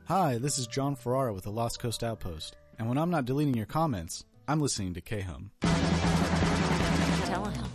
Hi, this is John Ferrara with the Lost Coast Outpost, and when I'm not deleting your comments, I'm listening to K-Hum. Telehealth.